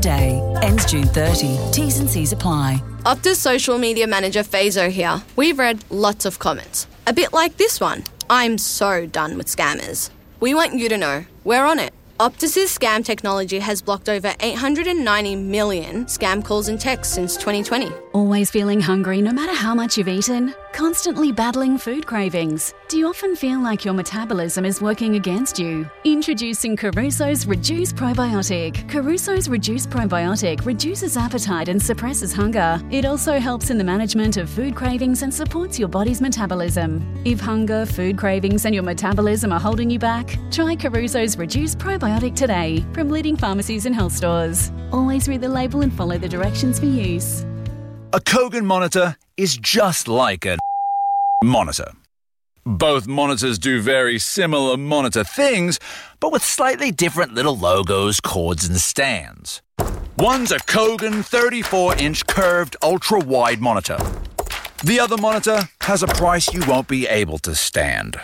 today. Ends June 30. T's and C's apply. Optus social media manager Fazo here. We've read lots of comments. A bit like this one. I'm so done with scammers. We want you to know we're on it. Optus's scam technology has blocked over 890 million scam calls and texts since 2020. Always feeling hungry no matter how much you've eaten? Constantly battling food cravings? Do you often feel like your metabolism is working against you? Introducing Caruso's Reduce Probiotic. Caruso's Reduce Probiotic reduces appetite and suppresses hunger. It also helps in the management of food cravings and supports your body's metabolism. If hunger, food cravings and your metabolism are holding you back, try Caruso's Reduce Probiotic today from leading pharmacies and health stores. Always read the label and follow the directions for use. A Kogan monitor is just like a monitor. Both monitors do very similar monitor things, but with slightly different little logos, cords and stands. One's a Kogan 34-inch curved ultra-wide monitor. The other monitor has a price you won't be able to stand.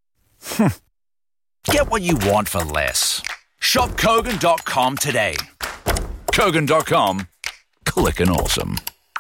Get what you want for less. Shop Kogan.com today. Kogan.com. Click and awesome.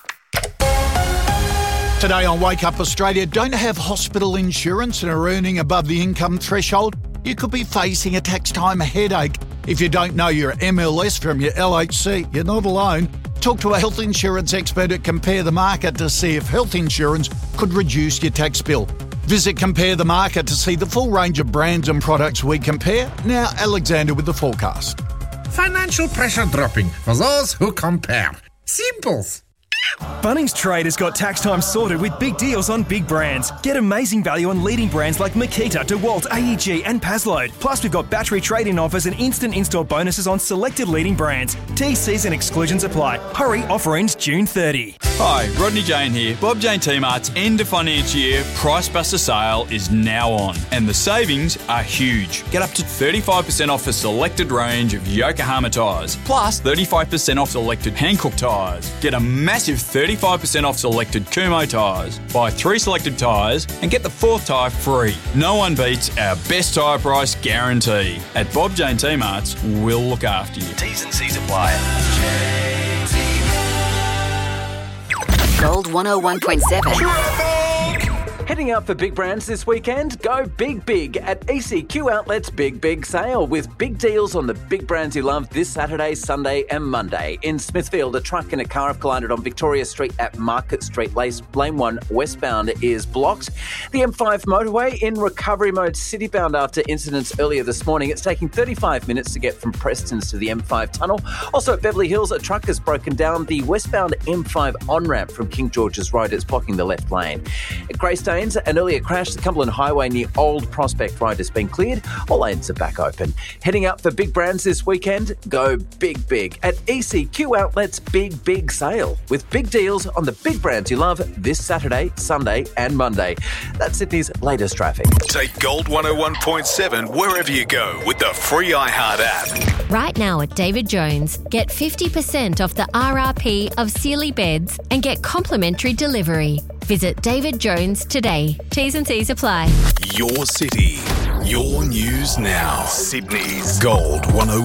Today on Wake Up Australia, don't have hospital insurance and are earning above the income threshold? You could be facing a tax time headache. If you don't know your MLS from your LHC, you're not alone. Talk to a health insurance expert at Compare the Market to see if health insurance could reduce your tax bill. Visit Compare the Market to see the full range of brands and products we compare. Now, Alexander with the forecast. Financial pressure dropping for those who compare. Simples. Bunnings Trade has got tax time sorted with big deals on big brands. Get amazing value on leading brands like Makita, DeWalt, AEG and Pasload. Plus we've got battery trade-in offers and instant install bonuses on selected leading brands. TCs and exclusions apply. Hurry, offer ends June 30. Hi, Rodney Jane here. Bob Jane T-Mart's end of financial year Price Buster sale is now on and the savings are huge. Get up to 35% off a selected range of Yokohama tyres, plus 35% off selected Hankook tyres. Get a massive 35% off selected Kumho tyres. Buy 3 selected tyres and get the 4th tyre free. No one beats our best tyre price guarantee. At Bob Jane T-Mart's, we'll look after you. T's and C's apply. Gold 101.7. Heading out for big brands this weekend? Go big at ECQ Outlet's Big Sale with big deals on the big brands you love this Saturday, Sunday and Monday. In Smithfield, a truck and a car have collided on Victoria Street at Market Street. Lane 1 westbound is blocked. The M5 motorway in recovery mode citybound after incidents earlier this morning. It's taking 35 minutes to get from Prestons to the M5 tunnel. Also at Beverly Hills, a truck has broken down the westbound M5 on-ramp from King George's Road. It's blocking the left lane. At Greystanes, an earlier crash, the Cumberland Highway near Old Prospect Road has been cleared. All lanes are back open. Heading out for big brands this weekend? Go big at ECQ Outlet's Big Sale with big deals on the big brands you love this Saturday, Sunday and Monday. That's Sydney's latest traffic. Take Gold 101.7 wherever you go with the free iHeart app. Right now at David Jones, get 50% off the RRP of Sealy beds and get complimentary delivery. Visit David Jones today. T's and C's apply. Your city, your news now. Sydney's Gold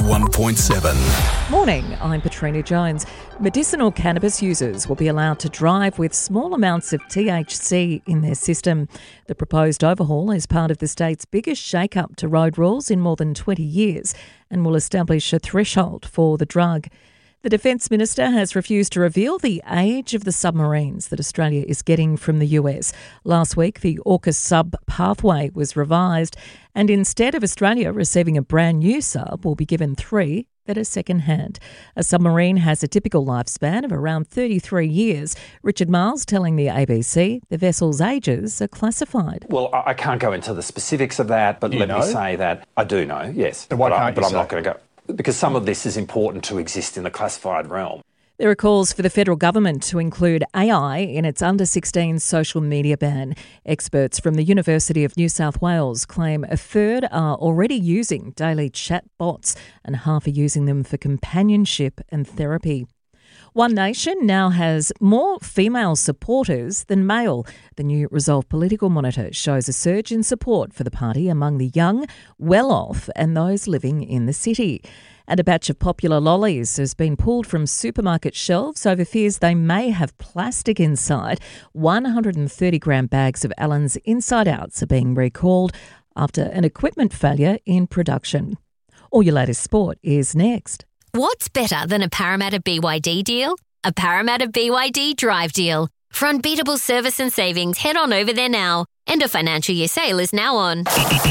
101.7. Morning, I'm Petrina Jones. Medicinal cannabis users will be allowed to drive with small amounts of THC in their system. The proposed overhaul is part of the state's biggest shake-up to road rules in more than 20 years and will establish a threshold for the drug. The Defence Minister has refused to reveal the age of the submarines that Australia is getting from the US. Last week, the AUKUS sub pathway was revised, and instead of Australia receiving a brand new sub, will be given 3 that are second-hand. A submarine has a typical lifespan of around 33 years. Richard Miles telling the ABC the vessel's ages are classified. Well, I can't go into the specifics of that, but let me say that I do know, yes. But I'm not going to go. Because some of this is important to exist in the classified realm. There are calls for the federal government to include AI in its under-16 social media ban. Experts from the University of New South Wales claim a third are already using daily chat bots and half are using them for companionship and therapy. One Nation now has more female supporters than male. The new Resolve Political Monitor shows a surge in support for the party among the young, well-off and those living in the city. And a batch of popular lollies has been pulled from supermarket shelves over fears they may have plastic inside. 130-gram bags of Allen's Inside Outs are being recalled after an equipment failure in production. All your latest sport is next. What's better than a Parramatta BYD deal? A Parramatta BYD Drive deal. For unbeatable service and savings, head on over there now. End of financial year sale is now on.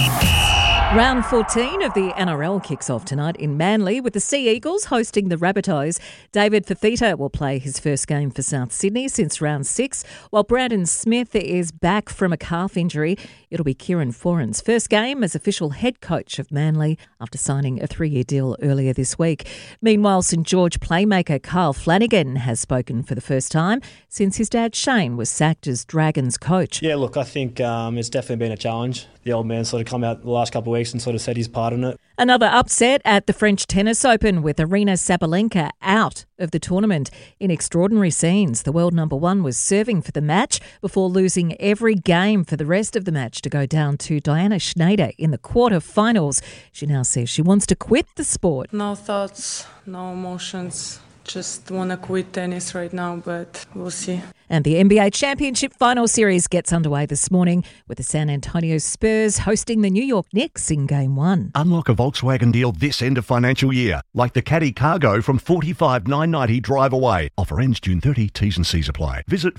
Round 14 of the NRL kicks off tonight in Manly with the Sea Eagles hosting the Rabbitohs. David Fifita will play his first game for South Sydney since round 6, while Brandon Smith is back from a calf injury. It'll be Kieran Foran's first game as official head coach of Manly after signing a 3-year deal earlier this week. Meanwhile, St George playmaker Kyle Flanagan has spoken for the first time since his dad Shane was sacked as Dragons coach. Yeah, look, I think it's definitely been a challenge. The old man sort of come out the last couple of weeks and sort of said his part in it. Another upset at the French Tennis Open with Arina Sabalenka out of the tournament. In extraordinary scenes, the world number one was serving for the match before losing every game for the rest of the match to go down to Diana Schneider in the quarterfinals. She now says she wants to quit the sport. No thoughts, no emotions. Just want to quit tennis right now, but we'll see. And the NBA Championship Final Series gets underway this morning with the San Antonio Spurs hosting the New York Knicks in Game 1. Unlock a Volkswagen deal this end of financial year, like the Caddy Cargo from $45,990 drive away. Offer ends June 30, T's and C's apply. Visit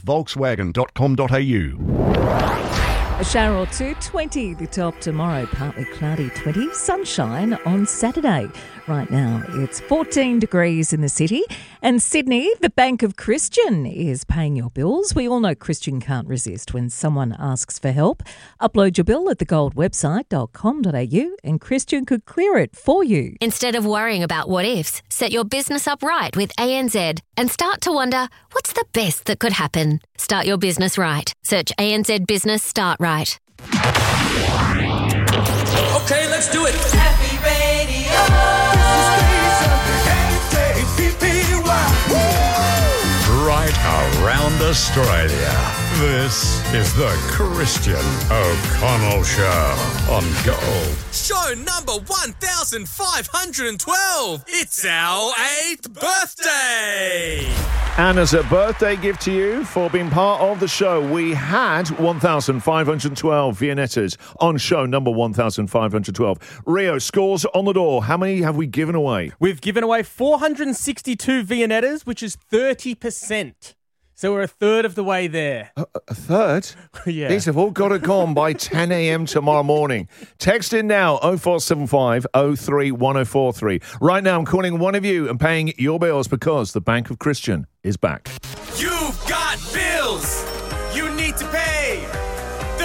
volkswagen.com.au. A shower or two, 20 the top tomorrow, partly cloudy 20, sunshine on Saturday. Right now it's 14 degrees in the city. And Sydney, the Bank of Christian is paying your bills. We all know Christian can't resist when someone asks for help. Upload your bill at thegoldwebsite.com.au and Christian could clear it for you. Instead of worrying about what ifs, set your business up right with ANZ and start to wonder, what's the best that could happen? Start your business right. Search ANZ Business Start Right. Okay, let's do it. Happy Radio. Right around Australia. This is the Christian O'Connell Show on Gold. Show number 1512. It's our 8th birthday. And as a birthday gift to you for being part of the show, we had 1,512 Viennettas on show number 1,512. Rio, scores on the door. How many have we given away? We've given away 462 Viennettas, which is 30%. So we're a third of the way there. A third? Yeah. These have all got to go on by 10 a.m. tomorrow morning. Text in now, 0475 03 1043. Right now, I'm calling one of you and paying your bills because the Bank of Christian is back. You've got bills you need to pay.